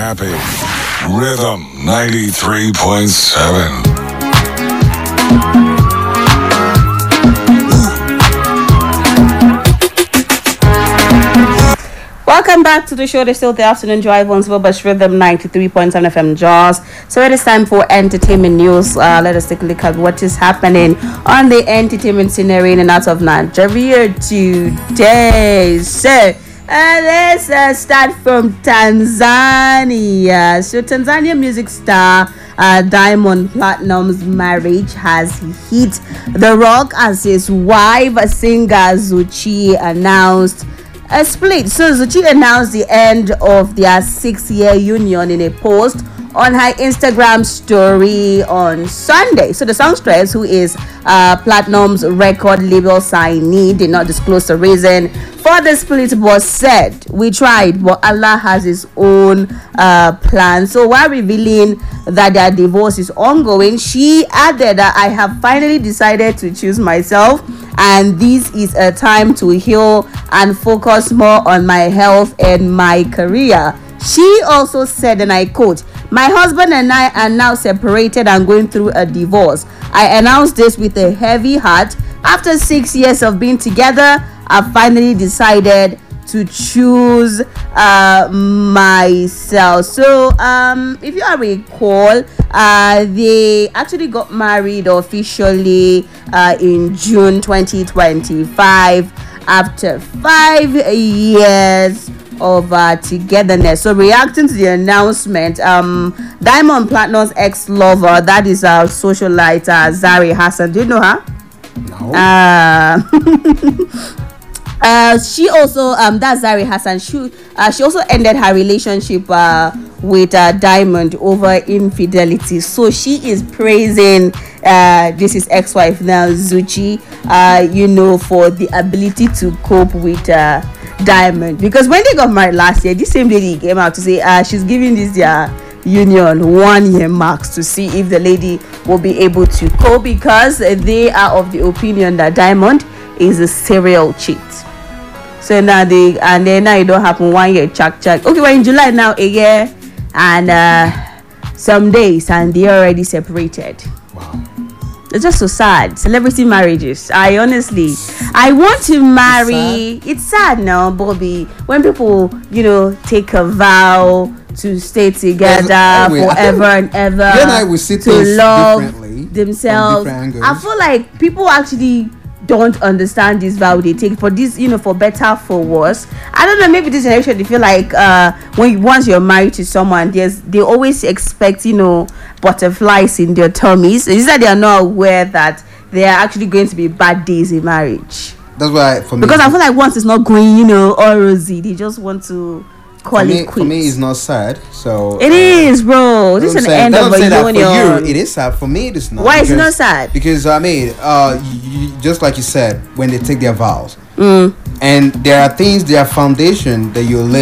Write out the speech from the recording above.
happy. Rhythm 93.7. Welcome back to the show. There's still the afternoon drive on Silverbush Rhythm 93.7 FM Jaws. So it is time for entertainment news. Let us take a look at what is happening on the entertainment scenery in and out of Nigeria today. So let's start from Tanzania. So Tanzania music star Diamond Platnumz's marriage has hit the rock as his wife, singer Zuchi, announced a split. So Zuchi announced the end of their 6-year union in a post on her Instagram story on Sunday. So the songstress, who is Platnumz's record label signee, did not disclose the reason for the split, but said, "We tried, but Allah has his own plan." So while revealing that their divorce is ongoing, she added that, "I have finally decided to choose myself, and this is a time to heal and focus more on my health and my career." She also said, and I quote, "My husband and I are now separated and going through a divorce. I announced this with a heavy heart. After 6 years of being together, I finally decided to choose myself." So if you recall, they actually got married officially in June 2025 after 5 years of togetherness. So reacting to the announcement, Diamond Platnumz's ex-lover, that is our socialite Zari Hassan. Do you know her? No. She also that's Zari Hassan. She also ended her relationship with Diamond over infidelity. So she is praising this is ex-wife now, Zuchi, for the ability to cope with Diamond, because when they got married last year, this same lady came out to say she's giving this union 1 year max to see if the lady will be able to cope, because they are of the opinion that Diamond is a serial cheat. So now now it don't happen 1 year check. Okay, we're in July now, a year and some days, and they're already separated. Wow. It's just so sad. Celebrity marriages. I want to marry. It's sad now, Bobby, when people, take a vow to stay together forever and ever. You and I will see to things love differently, themselves. I feel like people actually don't understand this vow they take for this, for better, for worse. I don't know, maybe this generation, they feel like once you're married to someone, they always expect, butterflies in their tummies. It's that they are not aware that there are actually going to be bad days in marriage. That's why for me, because I feel like once it's not going, all rosy, they just want to call it quits. For me, it's not sad. So it is, bro. This is the end of a union. For you, it is sad. For me, it is not. Why is it not sad? Because just like you said, when they take their vows, and there are things, their foundation that you lay